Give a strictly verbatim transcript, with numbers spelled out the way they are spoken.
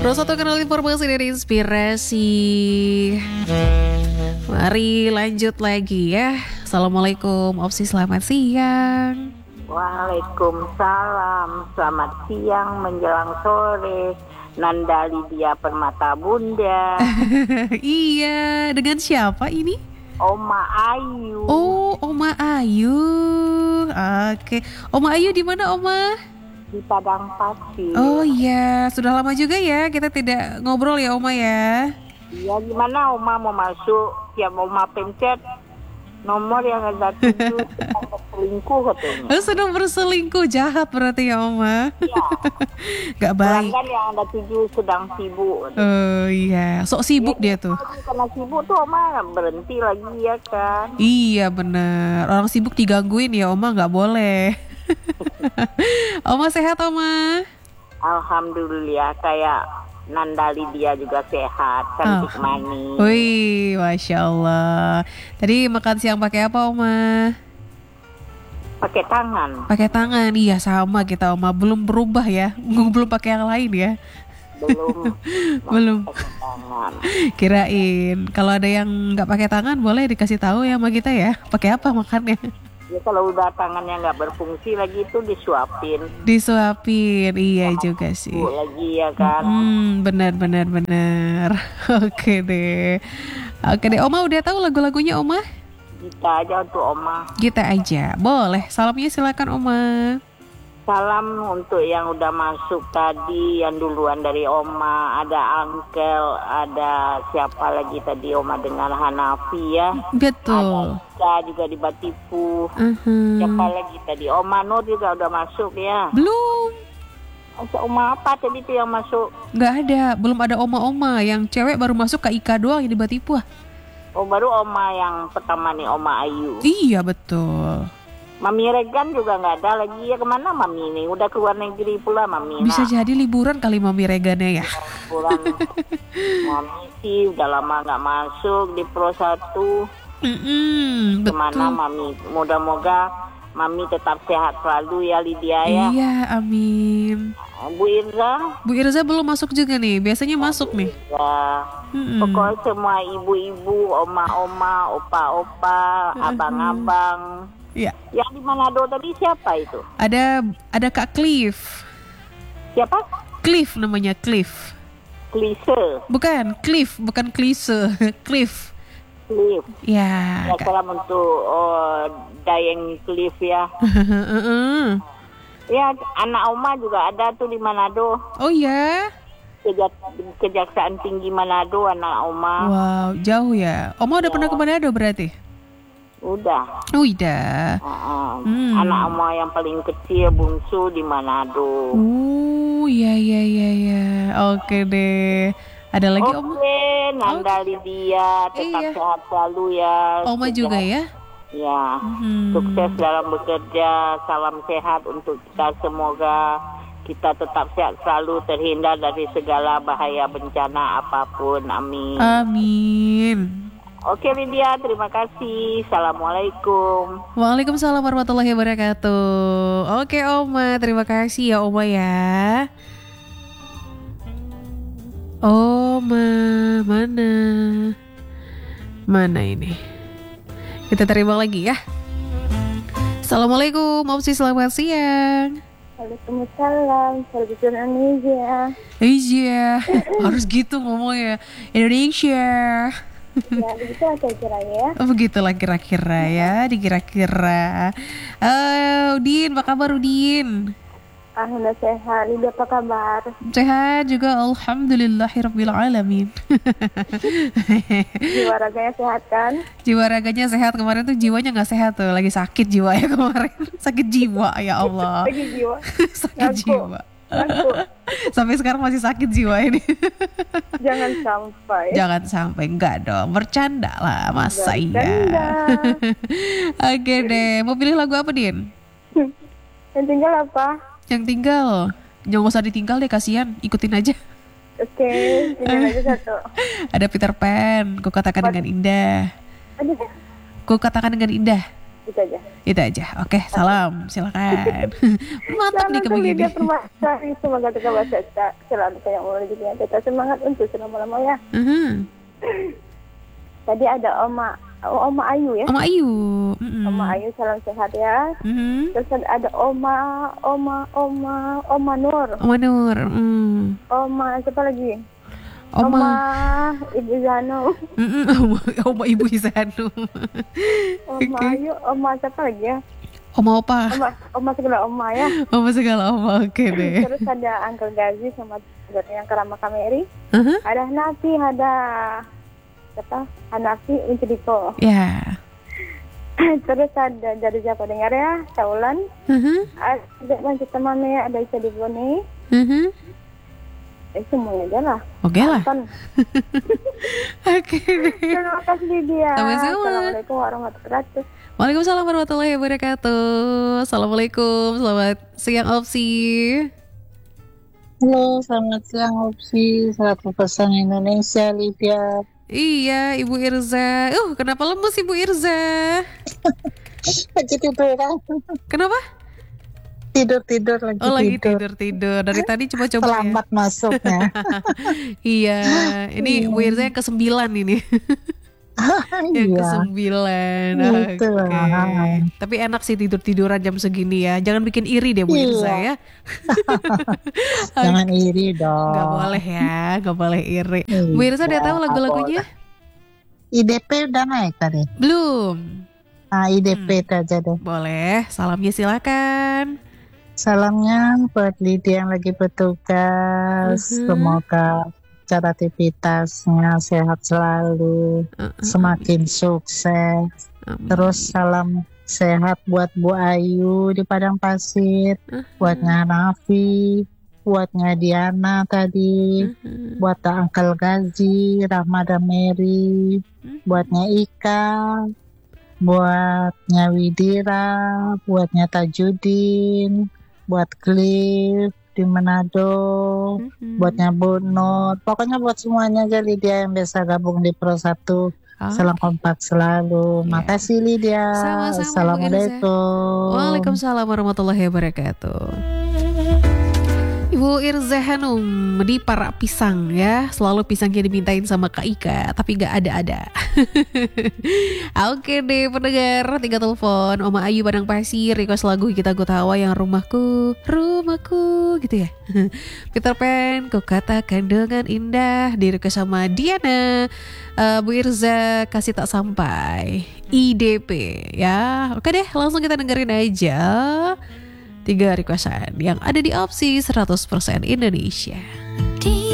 Rosato kenal informasi dari inspirasi. Mari lanjut lagi ya. Assalamualaikum Opsi, selamat siang. Waalaikumsalam, selamat siang menjelang sore. Nanda Lydia Permata Bunda. Iya, dengan siapa ini? Oma Ayu. Oh, Oma Ayu. Oke, Oma Ayu di mana, Oma? Di Padang Pasir. Oh iya, sudah lama juga ya kita tidak ngobrol ya, Oma ya. Iya, gimana Oma mau masuk? Tiap Oma pencet nomor yang ada tujuh sedang berselingkuh katanya. Oh, sedang berselingkuh, jahat berarti ya, Oma. Iya. Gak baik. Pelanggan yang ada tujuh sedang sibuk. Oh iya, sok sibuk ya, dia tuh. Karena sibuk tuh Oma berhenti lagi ya kan. Iya bener, orang sibuk digangguin ya, Oma nggak boleh. Oma sehat, Oma? Alhamdulillah, kayak Nanda Lydia juga sehat, cantik Oh. manis. Wih, Masya Allah. Tadi makan siang pakai apa, Oma? Pakai tangan. Pakai tangan, iya sama kita, Oma. Belum berubah ya, belum pakai yang lain ya. Belum. Belum. Pakai tangan. Kirain kalau ada yang nggak pakai tangan boleh dikasih tahu ya sama kita ya. Pakai apa makannya? Ya kalau udah tangannya nggak berfungsi lagi itu disuapin. Disuapin, iya juga sih. Bu lagi ya kan. Hmm, benar benar benar. Oke deh. Oke deh, Oma udah tahu lagu-lagunya, Oma? Kita aja untuk Oma. Kita aja. Boleh. Salamnya silakan, Oma. Salam untuk yang udah masuk tadi, yang duluan dari Oma. Ada Angkel, ada siapa lagi tadi Oma dengan Hanafi ya. Betul. Ada juga di Batipu. Uh-huh. Siapa lagi tadi? Oma Nur juga udah masuk ya. Belum. Masa Oma apa tadi tuh yang masuk? Nggak ada. Belum ada Oma-Oma. Yang cewek baru masuk ke Ika doang yang di Batipu. Oh baru Oma yang pertama nih, Oma Ayu. Iya betul. Mami Regan juga nggak ada lagi ya, kemana Mami ini? Udah keluar negeri pula Mami. Bisa nah. jadi liburan kali Mami Regannya ya. Liburan. Mami sih udah lama nggak masuk di Pro satu. Mm-mm, Kemana betul. Mami? Moga-moga Mami tetap sehat selalu ya Lydia ya. Iya, amin. Bu Irza? Bu Irza belum masuk juga nih. Biasanya masuk nih. Ya. Mm-mm. Pokoknya semua ibu-ibu, oma-oma, opa-opa, abang-abang. Iya. Yang di Manado tadi siapa itu? Ada ada Kak Cliff. Siapa? Cliff namanya, Cliff. Klise. Bukan, Cliff, bukan klise. Cliff. Cliff. Ya. Ya salam untuk oh, Dayeng Cliff ya. Heeh. Ya anak Oma juga ada tuh di Manado. Oh ya. Kejak- Kejaksaan Tinggi Manado anak Oma. Wow, jauh ya. Oma udah pernah ke Manado berarti? Udah. Oh, udah. Uh-uh. Hmm. Anak Oma yang paling kecil bungsu di Manado. Oh, iya iya iya iya. Oke deh. Ada lagi, Oma? Oke, Nanda Lydia tetap Iya. sehat selalu ya. Oma Sukses. juga ya? Ya, Hmm. sukses dalam bekerja. Salam sehat untuk kita, semoga kita tetap sehat selalu, terhindar dari segala bahaya bencana apapun. Amin. Amin. Oke Lydia, terima kasih. Assalamualaikum. Waalaikumsalam warahmatullahi wabarakatuh. Oke, Oma, terima kasih ya, Oma ya. Oma, mana? Mana ini? Kita terima lagi ya. Assalamualaikum, Opsi, selamat siang. Waalaikumsalam, Sarjana Indonesia. Iya, harus gitu ngomongnya. Indonesia. Ya, begitu lah kira-kira ya. Oh, begitulah kira-kira ya, dikira-kira. Eh, Udin, apa kabar Udin? Alhamdulillah sehat. Lidia apa kabar? Sehat juga, alhamdulillahirabbil alamin. Jiwa raganya sehat kan? Jiwa raganya sehat, kemarin tuh jiwanya nggak sehat tuh, lagi sakit jiwanya kemarin. Sakit jiwa, ya Allah. Lagi jiwa. Sakit Ngaku. jiwa. Ngaku. Sampai sekarang masih sakit jiwa ini. Jangan sampai. Jangan sampai, enggak dong, bercanda lah, masa iya. Bercanda. Oke deh, mau pilih lagu apa, Din? Yang tinggal apa? Yang tinggal, jangan usah ditinggal deh, kasihan, ikutin aja. Oke, tinggal aja satu. Ada Peter Pan, ku katakan dengan indah. Ada. Ku katakan dengan indah. Itu aja. Itu aja. Oke, salam. Silakan. Mantap nih Selamat Lydia kebagiannya. Permata. Semoga tetap bahasa selalu kayak mulai jadi kita semangat untuk selama-lama ya. Mhm. Tadi ada Oma Oma Ayu ya. Oma Ayu. Mm-mm. Oma Ayu salam sehat ya. Mhm. Terus ada Oma Oma Oma Oma Nur. Oma Nur. Mm. Oma siapa lagi? Oma. Oma Ibu Zano. Mm-mm. Oma, Oma Ibu Isanu. Oma Oke. Ayu, Oma siapa lagi ya? Oma Opa. Oma Oma segala Oma ya. Oma segala Oma. Oke deh. Terus ada Uncle Gazi sama saudara yang Kerama Kameri. Uh-huh. Ada Nafi, ada siapa? Hanafi Uncediko. Ya. Terus ada dari siapa dengar ya? Saulan. Uh-huh. Ada Mancita Mame, ada Isa Dibone. Uh-huh. Eh semuanya aja lah. Oke lah. Anton. Oke deh. Terima kasih Lydia. Sama-sama. Assalamualaikum warahmatullahi wabarakatuh. Waalaikumsalam warahmatullahi wabarakatuh. Assalamualaikum. Selamat siang Opsi. Halo, selamat siang Opsi. Selaku pesan Indonesia, Lydia. Iya, Ibu Irza. Uh, kenapa lemes Ibu Irza? Lagi tiduran. Kenapa? Tidur-tidur lagi Oh, lagi tidur. tidur-tidur. Dari tadi coba-coba ya. Terlambat masuknya. Iya, ini Ibu Irza yang kesembilan ini. Yang Iya. kesembilan. Gitu Oke. lah. Tapi enak sih tidur-tiduran jam segini ya. Jangan bikin iri deh Bu Iya. Irza ya. Jangan iri dong. Gak boleh ya, gak boleh iri. Iya, Bu Irza udah tahu nggak lagu-lagunya? I D P udah naik tadi. Belum. Nah, I D P Hmm. itu aja deh. Boleh, salamnya silakan. Salamnya buat Lydia yang lagi bertugas. Mhm. Semoga cara aktivitasnya sehat selalu, Uh-uh. semakin sukses. Amin. Terus salam sehat buat Bu Ayu di Padang Pasir, Uh-huh. buatnya Nafi, buatnya Diana tadi, Uh-huh. buat Uncle Gazi, Rahma dan Mary, Uh-huh. buatnya Ika, buatnya Widira, buatnya Tajudin, buat Cliff di Manado, Uh-huh. buatnya Bu Nur. Pokoknya buat semuanya aja Lydia yang biasa gabung di Pro satu. Ah, Salam kompak selalu. Iya. Makasih Lydia. Sama-sama, Bu Assalamualaikum. Waalaikumsalam warahmatullahi wabarakatuh. Ibu Irza Hanum di Parak Pisang ya. Selalu pisangnya dimintain sama Kak Ika, tapi gak ada-ada. Oke deh pendengar, tiga telepon. Oma Ayu Padang Pasir, request lagu Kita Gutawa yang rumahku, rumahku gitu ya. Peter Pan, kau katakan dengan indah, di request sama Diana. Uh, Bu Irza kasih tak sampai I D P ya. Oke deh, langsung kita dengerin aja tiga requestan yang ada di Opsi seratus persen Indonesia.